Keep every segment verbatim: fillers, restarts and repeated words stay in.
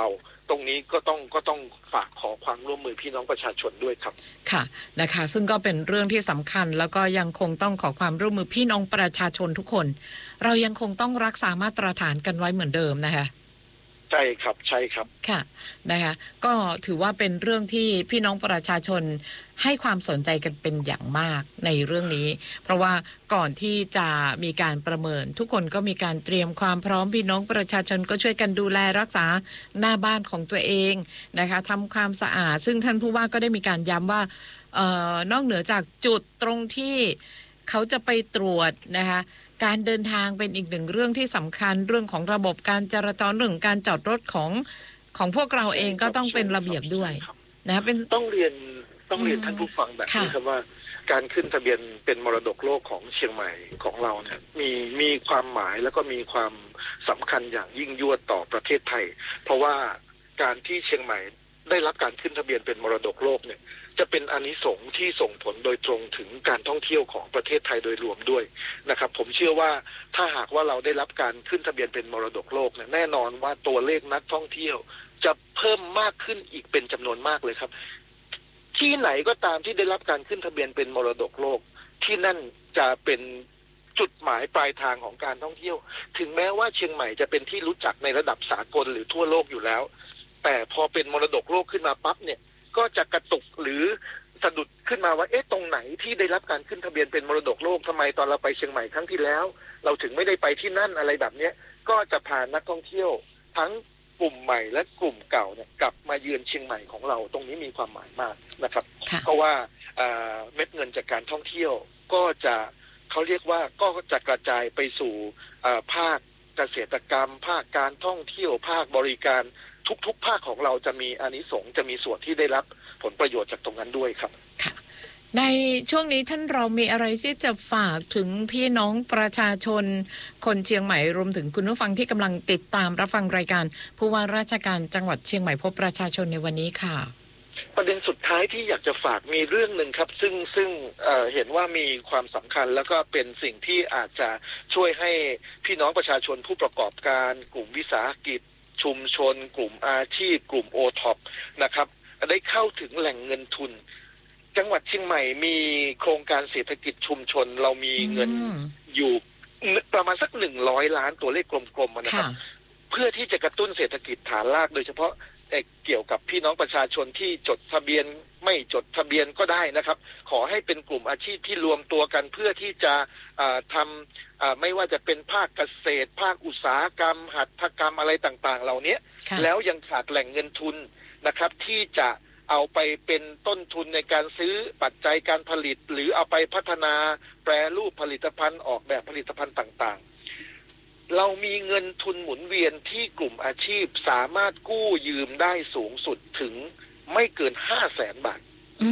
เราตรงนี้ก็ต้องก็ต้องฝากขอความร่วมมือพี่น้องประชาชนด้วยครับค่ะนะคะซึ่งก็เป็นเรื่องที่สำคัญแล้วก็ยังคงต้องขอความร่วมมือพี่น้องประชาชนทุกคนเรายังคงต้องรักษามาตรฐานกันไว้เหมือนเดิมนะคะใช่ครับใช่ครับค่ะนะคะก็ถือว่าเป็นเรื่องที่พี่น้องประชาชนให้ความสนใจกันเป็นอย่างมากในเรื่องนี้เพราะว่าก่อนที่จะมีการประเมินทุกคนก็มีการเตรียมความพร้อมพี่น้องประชาชนก็ช่วยกันดูแลรักษาหน้าบ้านของตัวเองนะคะทำความสะอาดซึ่งท่านผู้ว่าก็ได้มีการย้ำว่าเอ่อนอกเหนือจากจุดตรงที่เขาจะไปตรวจนะคะการเดินทางเป็นอีกหนึ่งเรื่องที่สำคัญเรื่องของระบบการจราจรเรื่องการจอดรถของของพวกเราเองก็ต้องเป็นระเบียบด้วยนะเป็นต้องเรียนต้องเรียนท่านผู้ฟังแบบนี้ครับว่าการขึ้นทะเบียนเป็นมรดกโลกของเชียงใหม่ของเราเนี่ยมีมีความหมายแล้วก็มีความสำคัญอย่างยิ่งยวดต่อประเทศไทยเพราะว่าการที่เชียงใหม่ได้รับการขึ้นทะเบียนเป็นมรดกโลกเนี่ยจะเป็นอานิสงส์ที่ส่งผลโดยตรงถึงการท่องเที่ยวของประเทศไทยโดยรวมด้วยนะครับผมเชื่อว่าถ้าหากว่าเราได้รับการขึ้นทะเบียนเป็นมรดกโลกเนี่ยแน่นอนว่าตัวเลขนักท่องเที่ยวจะเพิ่มมากขึ้นอีกเป็นจำนวนมากเลยครับที่ไหนก็ตามที่ได้รับการขึ้นทะเบียนเป็นมรดกโลกที่นั่นจะเป็นจุดหมายปลายทางของการท่องเที่ยวถึงแม้ว่าเชียงใหม่จะเป็นที่รู้จักในระดับสากลหรือทั่วโลกอยู่แล้วแต่พอเป็นมรดกโลกขึ้นมาปั๊บเนี่ยก็จะกระตุกหรือสะดุดขึ้นมาว่าเอ๊ะตรงไหนที่ได้รับการขึ้นทะเบียนเป็นมรดกโลกทำไมตอนเราไปเชียงใหม่ครั้งที่แล้วเราถึงไม่ได้ไปที่นั่นอะไรแบบนี้ก็จะพานักท่องเที่ยวทั้งกลุ่มใหม่และกลุ่มเก่าเนี่ยกลับมาเยือนเชียงใหม่ของเราตรงนี้มีความหมายมากนะครับเพราะว่าเม็ดเงินจากการท่องเที่ยวก็จะเขาเรียกว่าก็จะกระจายไปสู่ภาคเกษตรกรรมภาคการท่องเที่ยวภาคบริการทุกๆภาคของเราจะมีอานิสงส์จะมีส่วนที่ได้รับผลประโยชน์จากตรงนั้นด้วยครับค่ะในช่วงนี้ท่านเรามีอะไรที่จะฝากถึงพี่น้องประชาชนคนเชียงใหม่รวมถึงคุณผู้ฟังที่กำลังติดตามรับฟังรายการผู้ว่าราชการจังหวัดเชียงใหม่พบประชาชนในวันนี้ค่ะประเด็นสุดท้ายที่อยากจะฝากมีเรื่องหนึ่งครับซึ่งซึ่ง เอ่อ เห็นว่ามีความสำคัญแล้วก็เป็นสิ่งที่อาจจะช่วยให้พี่น้องประชาชนผู้ประกอบการกลุ่มวิสาหกิจชุมชนกลุ่มอาชีพกลุ่มโอท็อปนะครับได้เข้าถึงแหล่งเงินทุนจังหวัดเชียงใหม่มีโครงการเศรษฐกิจชุมชนเรามีเงินอยู่ประมาณสักหนึ่งร้อยล้านตัวเลขกลมๆนะครับเพื่อที่จะกระตุ้นเศรษฐกิจฐานรากโดยเฉพาะเกี่ยวกับพี่น้องประชาชนที่จดทะเบียนไม่จดทะเบียนก็ได้นะครับขอให้เป็นกลุ่มอาชีพที่รวมตัวกันเพื่อที่จะทำไม่ว่าจะเป็นภาคเกษตรภาคอุตสาหกรรมหัตถกรรมอะไรต่างๆเหล่านี้แล้วยังขาดแหล่งเงินทุนนะครับที่จะเอาไปเป็นต้นทุนในการซื้อปัจจัยการผลิตหรือเอาไปพัฒนาแปรรูปผลิตภัณฑ์ออกแบบผลิตภัณฑ์ต่างๆเรามีเงินทุนหมุนเวียนที่กลุ่มอาชีพสามารถกู้ยืมได้สูงสุดถึงไม่เกินห้าแสนบาท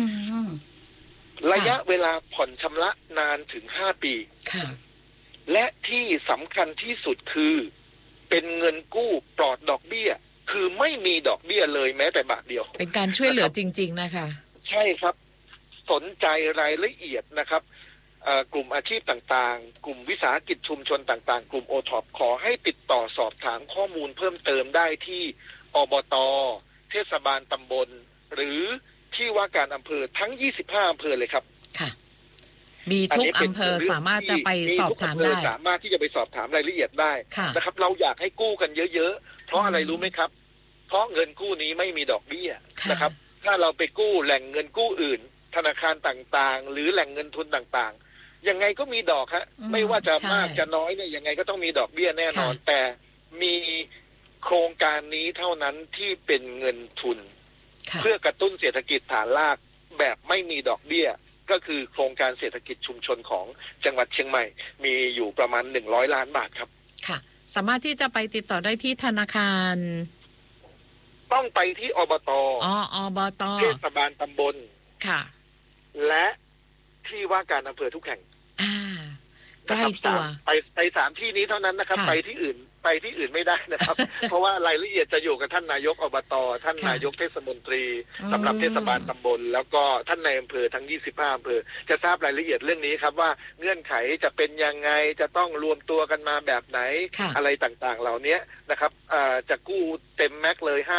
ระยะเวลาผ่อนชำระนานถึงห้าปีและที่สำคัญที่สุดคือเป็นเงินกู้ปลอดดอกเบี้ยคือไม่มีดอกเบี้ยเลยแม้แต่บาทเดียวเป็นการช่วยเหลือจริงๆนะคะใช่ครับสนใจรายละเอียดนะครับกลุ่มอาชีพต่างๆกลุ่มวิสาหกิจชุมชนต่างๆกลุ่มโอท็อปขอให้ติดต่อสอบถามข้อมูลเพิ่มเติมได้ที่อบต.เทศบาลตำบลหรือที่ว่าการอำเภอทั้งยี่สิบห้าอำเภอเลยครับค่ะมีทุกอำเภอสามารถจะไปสอบถามได้สามารถที่จะไปสอบถามรายละเอียดได้นะครับเราอยากให้กู้กันเยอะๆเพราะอะไรรู้ไหมครับเพราะเงินกู้นี้ไม่มีดอกเบี้ยนะครับถ้าเราไปกู้แหล่งเงินกู้อื่นธนาคารต่างๆหรือแหล่งเงินทุนต่างๆยังไงก็มีดอกฮะไม่ว่าจะมากจะน้อยเนี่ยยังไงก็ต้องมีดอกเบี้ยแน่นอนแต่มีโครงการนี้เท่านั้นที่เป็นเงินทุนเพื่อกระตุ้นเศรษฐกิจฐานรากแบบไม่มีดอกเบี้ยก็คือโครงการเศรษฐกิจชุมชนของจังหวัดเชียงใหม่มีอยู่ประมาณหนึ่งร้อยล้านบาทครับค่ะสามารถที่จะไปติดต่อได้ที่ธนาคารต้องไปที่อบต. อ๋ออบต. เทศบาลตำบลค่ะและที่ว่าการอำเภอทุกแห่งอ่าใกล้ตัวไปไปสามที่นี้เท่านั้นนะครับไปที่อื่นไปที่อื่นไม่ได้นะครับ เพราะว่ารายละเอียดจะอยู่กับท่านนายกอบต.ท่านนายกเทศมนตรีสำหรับเทศบาลตำบลแล้วก็ท่านนายอำเภอทั้งยี่สิบห้าอำเภอจะทราบรายละเอียดเรื่องนี้ครับว่าเงื่อนไขจะเป็นยังไงจะต้องรวมตัวกันมาแบบไหนอะไรต่างๆเหล่านี้นะครับจะกู้เต็มแม็กเลย